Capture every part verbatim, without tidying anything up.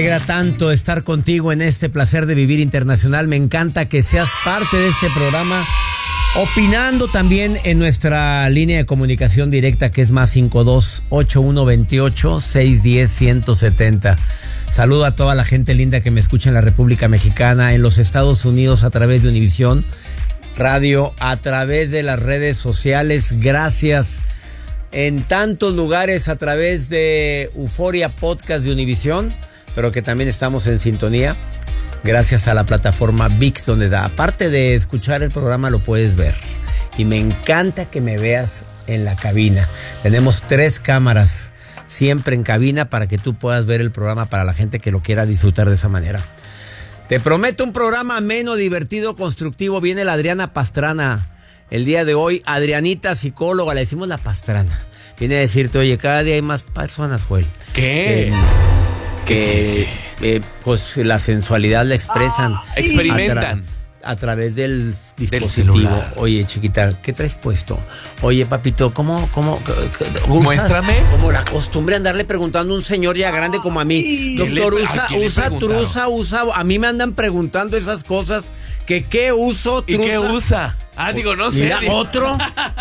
alegra tanto estar contigo en este placer de vivir internacional. Me encanta que seas parte de este programa, opinando también en nuestra línea de comunicación directa, que es más cinco dos ocho uno veintiocho seiscientos diez ciento setenta. Saludo a toda la gente linda que me escucha en la República Mexicana, en los Estados Unidos a través de Univisión Radio, a través de las redes sociales. Gracias. En tantos lugares a través de Euforia Podcast de Univisión, pero que también estamos en sintonía gracias a la plataforma ViX, donde da, aparte de escuchar el programa, lo puedes ver. Y me encanta que me veas en la cabina. Tenemos tres cámaras siempre en cabina para que tú puedas ver el programa, para la gente que lo quiera disfrutar de esa manera. Te prometo un programa ameno, divertido, constructivo. Viene la Adriana Pastrana el día de hoy. Adrianita, psicóloga, le decimos la Pastrana. Viene a decirte, oye, cada día hay más personas, Joel. ¿Qué? Que, que eh, pues la sensualidad la expresan. Ah, experimentan. A, tra- a través del dispositivo. Del celular. Oye, chiquita, ¿qué traes puesto? Oye, papito, ¿cómo, cómo, usas? Muéstrame. Como la costumbre andarle preguntando a un señor ya grande como a mí. Doctor, le, usa, usa trusa, usa. A mí me andan preguntando esas cosas. Que qué uso, trusa. ¿Y qué usa? Ah, digo, no sé. Mira, otro.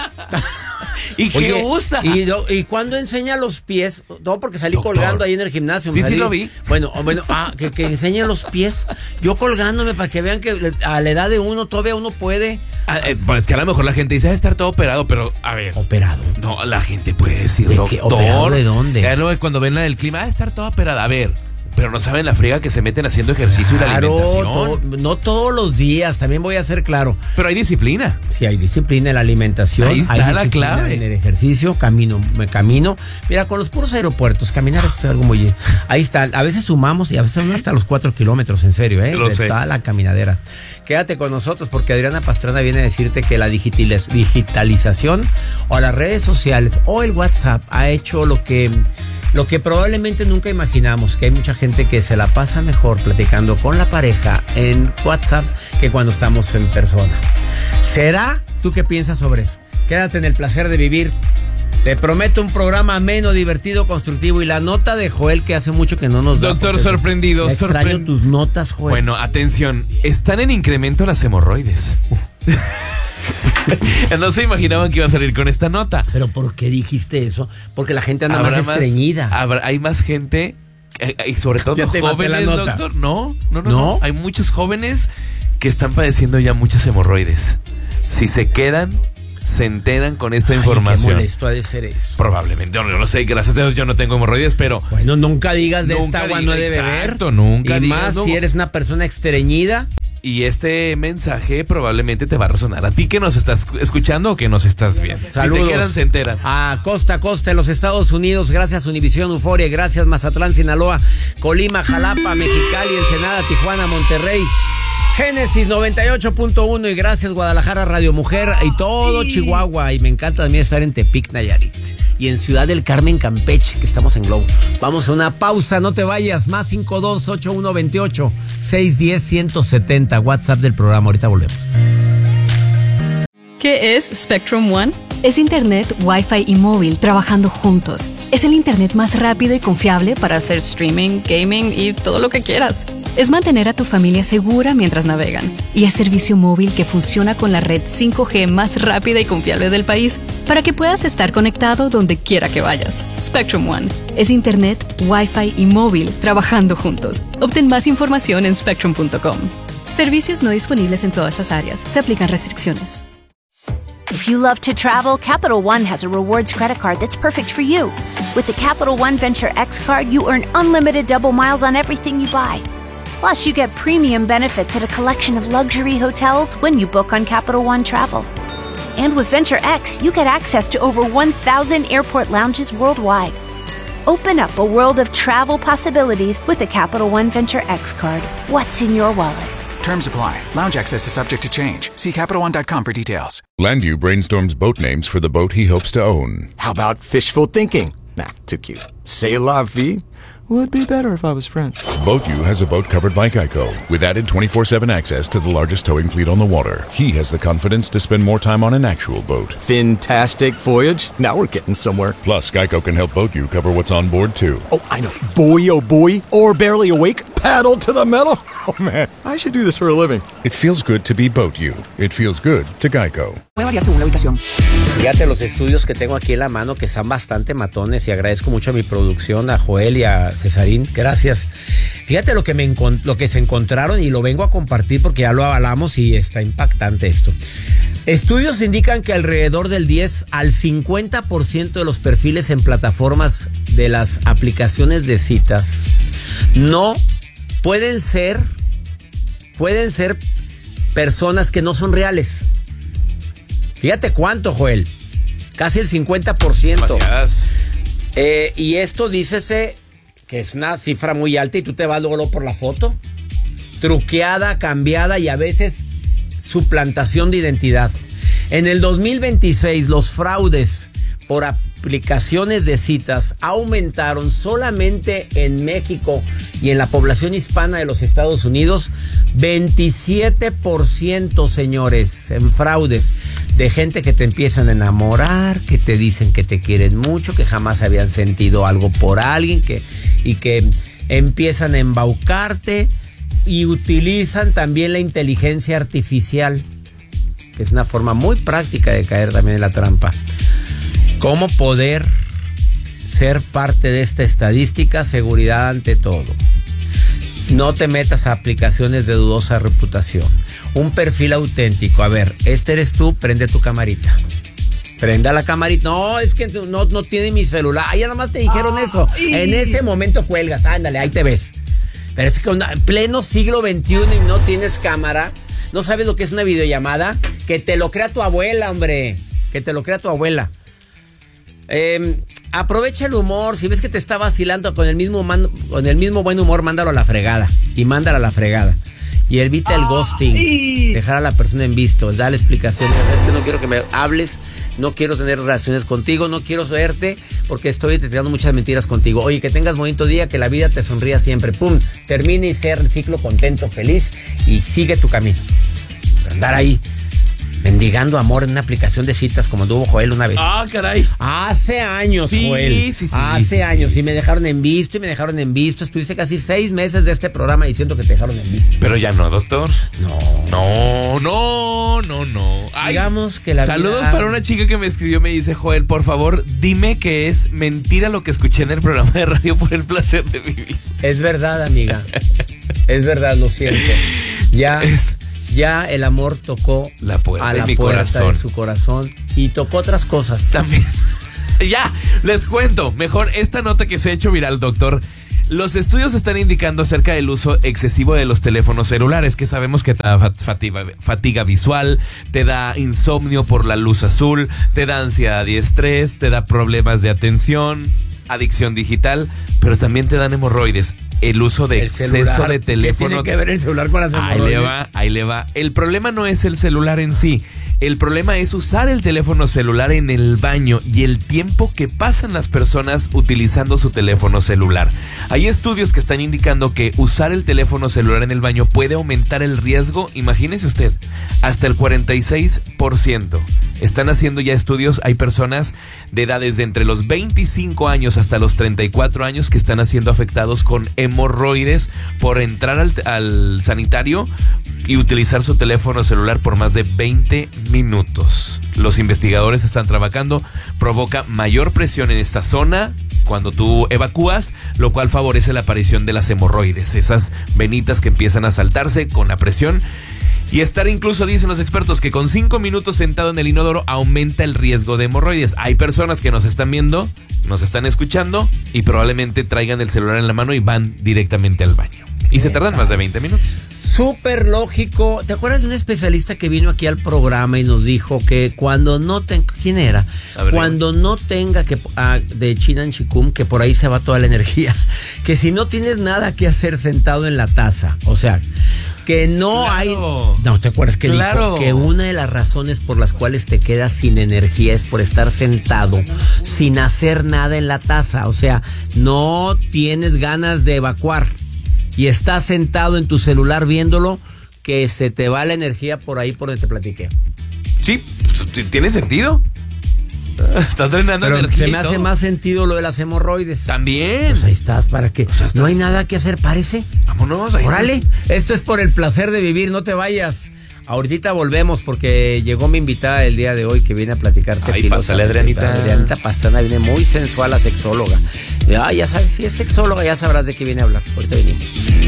¿Y qué Oye, usa? ¿Y, y cuándo enseña los pies? No, porque salí Doctor. colgando ahí en el gimnasio. Sí, salí. sí lo vi. Bueno, bueno, ah, que, que enseñe los pies. Yo colgándome para que vean que a la edad de uno todavía uno puede. Ah, eh, pues que a lo mejor la gente dice, debe estar todo operado, pero a ver. Operado. No, la gente puede decir, ¿De doctor. qué? ¿Operado de dónde? Ya no, cuando ven la del clima, debe estar todo operado. A ver. Pero no saben la friega que se meten haciendo ejercicio Claro, y la alimentación. todo, no todos los días, también voy a ser claro. Pero hay disciplina. Sí, hay disciplina en la alimentación. Ahí está hay la clave. En el ejercicio, camino, me camino. Mira, con los puros aeropuertos, caminar es algo muy... Ahí está, a veces sumamos y a veces hasta los cuatro kilómetros, en serio, ¿eh? Lo de sé. toda la caminadera. Quédate con nosotros porque Adriana Pastrana viene a decirte que la digitaliz- digitalización o las redes sociales o el WhatsApp ha hecho lo que... Lo que probablemente nunca imaginamos, que hay mucha gente que se la pasa mejor platicando con la pareja en WhatsApp que cuando estamos en persona. ¿Será? ¿Tú qué piensas sobre eso? Quédate en el placer de vivir. Te prometo un programa ameno, divertido, constructivo. Y la nota de Joel, que hace mucho que no nos da. Doctor, sorprendido. Me extraño sorpre- tus notas, Joel. Bueno, atención. Están en incremento las hemorroides. No se imaginaban que iba a salir con esta nota. ¿Pero por qué dijiste eso? Porque la gente anda más Habrá estreñida. habrá- hay más gente, eh, y sobre todo Ya te maté jóvenes, la nota. doctor. No, no, no, ¿No? no. Hay muchos jóvenes que están padeciendo ya muchas hemorroides. Si se quedan, se enteran con esta Ay, información. qué molesto ha de ser eso. Probablemente, no, yo no sé, gracias a Dios yo no tengo hemorroides, pero... Bueno, nunca digas de Nunca esta agua diga- no he de beber. exacto, nunca Y digas, más no. si eres una persona estreñida. Y este mensaje probablemente te va a resonar a ti que nos estás escuchando o que nos estás viendo. Saludos. Si se quedan, se enteran. A costa a costa en los Estados Unidos, gracias Univisión, Euforia, gracias Mazatlán, Sinaloa, Colima, Jalapa, Mexicali, Ensenada, Tijuana, Monterrey, Génesis noventa y ocho punto uno y gracias Guadalajara, Radio Mujer y todo Chihuahua. Y me encanta también estar en Tepic, Nayarit. Y en Ciudad del Carmen, Campeche, que estamos en Globo. Vamos a una pausa, no te vayas. Más cinco dos ocho uno veintiocho seiscientos diez ciento setenta. WhatsApp del programa. Ahorita volvemos. ¿Qué es Spectrum One? Es internet, Wi-Fi y móvil trabajando juntos. Es el internet más rápido y confiable Para hacer streaming, gaming y todo lo que quieras. Es mantener a tu familia segura mientras navegan. Y es servicio móvil que funciona con la red cinco G más rápida y confiable del país para que puedas estar conectado donde quiera que vayas. Spectrum One. Es internet, Wi-Fi y móvil trabajando juntos. Obtén más información en spectrum punto com. Servicios no disponibles en todas las áreas. Se aplican restricciones. If you love to travel, Capital One has a rewards credit card that's perfect for you. With the Capital One Venture X card, you earn unlimited double miles on everything you buy. Plus, you get premium benefits at a collection of luxury hotels when you book on Capital One Travel. And with Venture X, you get access to over one thousand airport lounges worldwide. Open up a world of travel possibilities with the Capital One Venture X card. What's in your wallet? Terms apply. Lounge access is subject to change. See Capital One dot com for details. Landu brainstorms boat names for the boat he hopes to own. How about fishful thinking? Nah, too cute. C'est la vie. Would be better if I was French. Boat U has a boat covered by Geico with added twenty-four seven access to the largest towing fleet on the water. He has the confidence to spend more time on an actual boat. Fantastic voyage. Now we're getting somewhere. Plus, Geico can help Boat U cover what's on board, too. Oh, I know. Boy, oh boy. Or barely awake. Paddle to the metal. Oh, man. I should do this for a living. It feels good to be Boat U. It feels good to Geico. Puede variar según la ubicación. Fíjate los estudios que tengo aquí en la mano que están bastante matones y agradezco mucho a mi producción, a Joel y a Cesarín. Gracias. Fíjate lo que, me encont- lo que se encontraron y lo vengo a compartir porque ya lo avalamos y está impactante esto. Estudios indican que alrededor del diez al cincuenta por ciento de los perfiles en plataformas de las aplicaciones de citas no pueden ser, pueden ser personas que no son reales. Fíjate cuánto, Joel. Casi el cincuenta por ciento. Demasiadas. Eh, y esto dícese que es una cifra muy alta y tú te vas luego, luego por la foto. Truqueada, cambiada y a veces suplantación de identidad. En el dos mil veintiséis los fraudes por aplicaciones de citas aumentaron solamente en México y en la población hispana de los Estados Unidos veintisiete por ciento, señores, en fraudes de gente que te empiezan a enamorar, que te dicen que te quieren mucho, que jamás habían sentido algo por alguien que, y que empiezan a embaucarte y utilizan también la inteligencia artificial, que es una forma muy práctica de caer también en la trampa. ¿Cómo poder ser parte de esta estadística? Seguridad ante todo. No te metas a aplicaciones de dudosa reputación. Un perfil auténtico. A ver, este eres tú, prende tu camarita. Prenda la camarita. No, es que no, no tiene mi celular. Ah, ya nada más te dijeron oh, eso. Y... En ese momento cuelgas. Ándale, ahí te ves. Pero es que en pleno siglo veintiuno y no tienes cámara. ¿No sabes lo que es una videollamada? Que te lo crea tu abuela, hombre. Que te lo crea tu abuela. Eh, aprovecha el humor. Si ves que te está vacilando con el mismo man, con el mismo buen humor, mándalo a la fregada. Y mándala a la fregada. Y evita el ghosting. Dejar a la persona en visto. Dale explicaciones. Sabes que no quiero que me hables. No quiero tener relaciones contigo. No quiero verte porque estoy detectando muchas mentiras contigo. Oye, que tengas bonito día. Que la vida te sonría siempre. Pum. Termine y cierra el ciclo contento, feliz. Y sigue tu camino. Pero andar ahí mendigando amor en una aplicación de citas como tuvo Joel una vez. Ah, caray. Hace años, sí, Joel. Sí, sí, Hace sí, años. Sí, y me dejaron en visto y me dejaron en visto. Estuviste casi seis meses de este programa diciendo que te dejaron en visto. Pero ya no, doctor. No. No, no, no, no. Ay, digamos que la saludos vida... para una chica que me escribió, me dice, Joel, por favor, dime que es mentira lo que escuché en el programa de radio por el placer de vivir. Es verdad, amiga. Es verdad, lo siento. Ya... Es... Ya el amor tocó la puerta a la de mi puerta corazón. de su corazón y tocó otras cosas. También. Ya, les cuento. Mejor esta nota que se ha hecho viral, doctor. Los estudios están indicando acerca del uso excesivo de los teléfonos celulares, que sabemos que te da fatiga, fatiga visual, te da insomnio por la luz azul, te da ansiedad y estrés, te da problemas de atención, adicción digital, pero también te dan hemorroides. El uso de el exceso celular, de teléfono. ¿Qué tiene que ver el celular con las hemorroides? Ahí le va, ahí le va. El problema no es el celular en sí. El problema es usar el teléfono celular en el baño y el tiempo que pasan las personas utilizando su teléfono celular. Hay estudios que están indicando que usar el teléfono celular en el baño puede aumentar el riesgo, imagínese usted, hasta el cuarenta y seis por ciento. Están haciendo ya estudios, hay personas de edades de entre los veinticinco años hasta los treinta y cuatro años que están siendo afectados con hemorroides por entrar al, al sanitario y utilizar su teléfono celular por más de veinte minutos. Los investigadores están trabajando, provoca mayor presión en esta zona cuando tú evacúas, lo cual favorece la aparición de las hemorroides, esas venitas que empiezan a saltarse con la presión. Y estar incluso, dicen los expertos, que con cinco minutos sentado en el inodoro aumenta el riesgo de hemorroides. Hay personas que nos están viendo, nos están escuchando y probablemente traigan el celular en la mano y van directamente al baño. Y se tardan más de veinte minutos. Súper lógico. ¿Te acuerdas de un especialista que vino aquí al programa y nos dijo que cuando no tenga... ¿Quién era? Ver, cuando no tenga que... Ah, de Chinan Chikum, que por ahí se va toda la energía. Que si no tienes nada que hacer sentado en la taza, o sea... que no claro. hay... No, ¿te acuerdas que claro. dijo que una de las razones por las cuales te quedas sin energía es por estar sentado sin hacer nada en la taza? O sea, no tienes ganas de evacuar y estás sentado en tu celular viéndolo, que se te va la energía por ahí por donde te platiqué. Sí, tiene sentido. Está drenando Pero energía. se me hace más sentido lo de las hemorroides. También. Pues ahí estás, ¿para qué? O sea, no hay nada que hacer, parece. Vámonos, ahí Órale, estás. esto es por el placer de vivir, no te vayas. Ahorita volvemos porque llegó mi invitada el día de hoy que viene a platicarte. Ay, pásale, Adrianita. Adrianita Pastrana viene muy sensual, la sexóloga. Ah, ya sabes, si es sexóloga ya sabrás de qué viene a hablar. Ahorita venimos.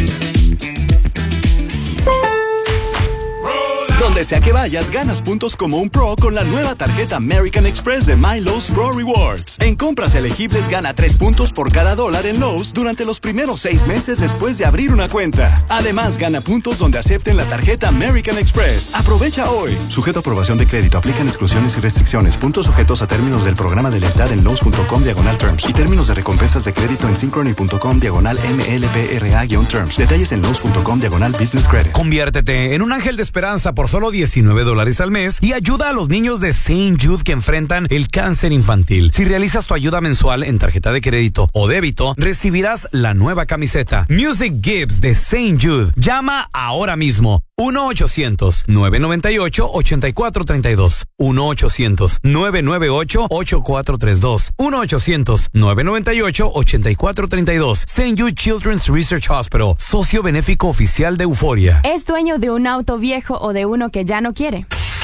Donde sea que vayas, ganas puntos como un pro con la nueva tarjeta American Express de My Lowe's Pro Rewards. En compras elegibles gana tres puntos por cada dólar en Lowe's durante los primeros seis meses después de abrir una cuenta. Además, gana puntos donde acepten la tarjeta American Express. Aprovecha hoy. Sujeto a aprobación de crédito. Aplican exclusiones y restricciones. Puntos sujetos a términos del programa de lealtad en Lowe's.com diagonal terms y términos de recompensas de crédito en Synchrony.com diagonal M L P R A-terms. Detalles en Lowe's.com diagonal business credit. Conviértete en un ángel de esperanza por solo diecinueve dólares al mes y ayuda a los niños de Saint Jude que enfrentan el cáncer infantil. Si realizas tu ayuda mensual en tarjeta de crédito o débito, recibirás la nueva camiseta Music Gives de Saint Jude. Llama ahora mismo. uno ochocientos, nueve noventa y ocho, ochenta y cuatro treinta y dos. uno ochocientos, nueve noventa y ocho, ochenta y cuatro treinta y dos. uno ochocientos, nueve noventa y ocho, ochenta y cuatro treinta y dos. Saint Jude Children's Research Hospital, socio benéfico oficial de Euforia. ¿Es dueño de un auto viejo o de uno que ya no quiere?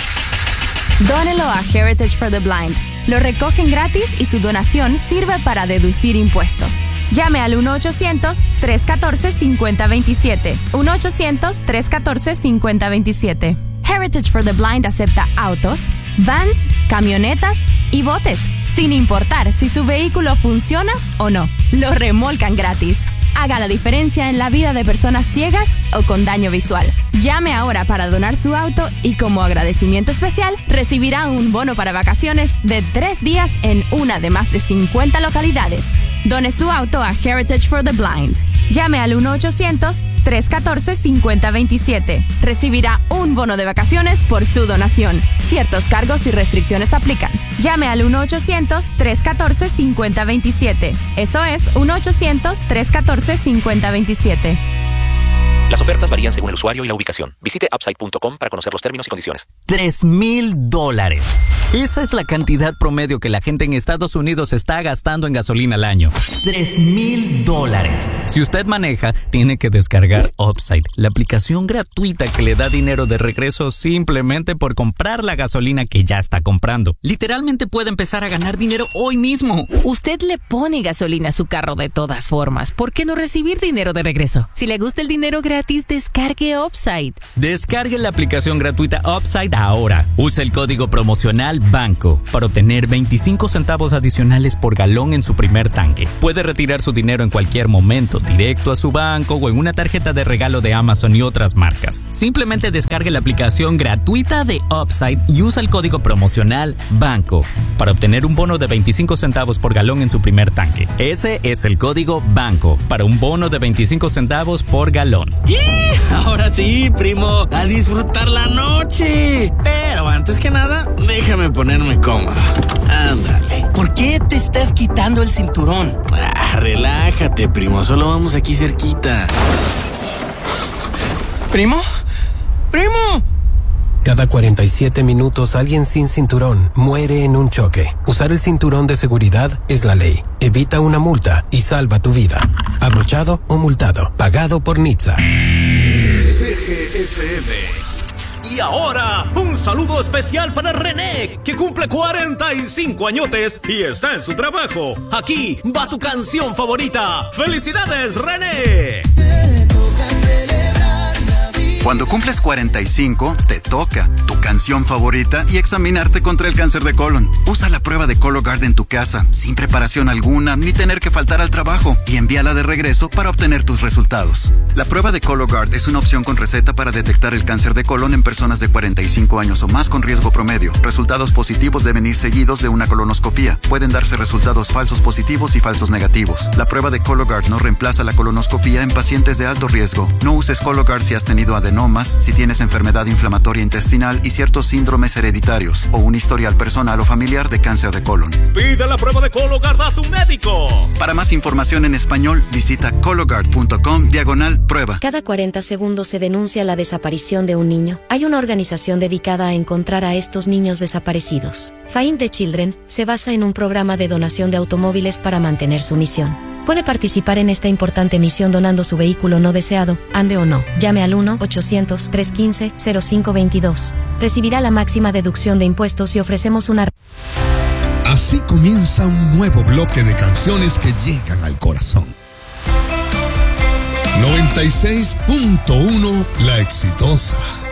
Dónelo a Heritage for the Blind. Lo recogen gratis y su donación sirve para deducir impuestos. Llame al uno ochocientos, tres uno cuatro, cinco cero dos siete. uno ochocientos, tres uno cuatro, cinco cero dos siete. Heritage for the Blind acepta autos, vans, camionetas y botes, sin importar si su vehículo funciona o no. Lo remolcan gratis. Haga la diferencia en la vida de personas ciegas o con daño visual. Llame ahora para donar su auto y como agradecimiento especial recibirá un bono para vacaciones de tres días en una de más de cincuenta localidades. Done su auto a Heritage for the Blind. Llame al uno ochocientos, tres uno cuatro, cinco cero dos siete. Recibirá un bono de vacaciones por su donación. Ciertos cargos y restricciones aplican. Llame al uno ochocientos, tres uno cuatro, cinco cero dos siete. Eso es uno ochocientos, tres uno cuatro, cinco cero dos siete. Las ofertas varían según el usuario y la ubicación. Visite upside punto com para conocer los términos y condiciones. Tres mil dólares. Esa es la cantidad promedio que la gente en Estados Unidos está gastando en gasolina al año. Tres mil dólares. Si usted maneja, tiene que descargar Upside, la aplicación gratuita que le da dinero de regreso simplemente por comprar la gasolina que ya está comprando. Literalmente puede empezar a ganar dinero hoy mismo. Usted le pone gasolina a su carro de todas formas. ¿Por qué no recibir dinero de regreso? Si le gusta el dinero gratis, descargue Upside. Descargue la aplicación gratuita Upside ahora. Usa el código promocional BANCO para obtener veinticinco centavos adicionales por galón en su primer tanque. Puede retirar su dinero en cualquier momento, directo a su banco o en una tarjeta de regalo de Amazon y otras marcas. Simplemente descargue la aplicación gratuita de Upside y usa el código promocional BANCO para obtener un bono de veinticinco centavos por galón en su primer tanque. Ese es el código BANCO para un bono de veinticinco centavos por galón. ¡Y! Ahora sí, primo, a disfrutar la noche. Pero antes que nada, déjame ponerme cómodo. Ándale. ¿Por qué te estás quitando el cinturón? Ah, relájate, primo, solo vamos aquí cerquita. ¿Primo? ¡Primo! Cada cuarenta y siete minutos alguien sin cinturón muere en un choque. Usar el cinturón de seguridad es la ley. Evita una multa y salva tu vida. Abrochado o multado. Pagado por N H T S A. C G F M. Y ahora, un saludo especial para René, que cumple cuarenta y cinco añotes y está en su trabajo. Aquí va tu canción favorita. ¡Felicidades, René! Cuando cumples cuarenta y cinco, te toca tu canción favorita y examinarte contra el cáncer de colon. Usa la prueba de Cologuard en tu casa, sin preparación alguna, ni tener que faltar al trabajo, y envíala de regreso para obtener tus resultados. La prueba de Cologuard es una opción con receta para detectar el cáncer de colon en personas de cuarenta y cinco años o más con riesgo promedio. Resultados positivos deben ir seguidos de una colonoscopía. Pueden darse resultados falsos positivos y falsos negativos. La prueba de Cologuard no reemplaza la colonoscopía en pacientes de alto riesgo. No uses Cologuard si has tenido adenosis adenomas, si tienes enfermedad inflamatoria intestinal y ciertos síndromes hereditarios o un historial personal o familiar de cáncer de colon. Pide la prueba de Cologuard a tu médico. Para más información en español, visita cologuard punto com diagonal prueba. Cada cuarenta segundos se denuncia la desaparición de un niño. Hay una organización dedicada a encontrar a estos niños desaparecidos. Find the Children se basa en un programa de donación de automóviles para mantener su misión. Puede participar en esta importante misión donando su vehículo no deseado, ande o no. Llame al uno ochocientos, trescientos quince, cero cinco veintidós. Recibirá la máxima deducción de impuestos y ofrecemos una... Así comienza un nuevo bloque de canciones que llegan al corazón. noventa y seis punto uno La Exitosa.